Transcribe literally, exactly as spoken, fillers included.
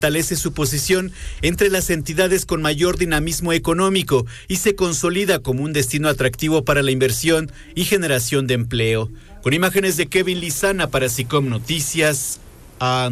fortalece su posición entre las entidades con mayor dinamismo económico y se consolida como un destino atractivo para la inversión y generación de empleo. Con imágenes de Kevin Lizana para SICOM Noticias. A